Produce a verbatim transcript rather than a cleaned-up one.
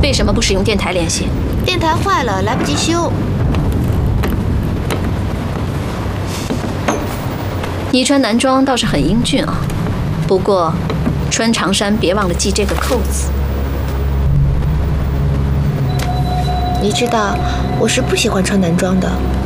为什么不使用电台联系？ 电台坏了，来不及修。 你穿男装倒是很英俊啊，不过穿长衫别忘了系这个扣子。 你知道我是不喜欢穿男装的。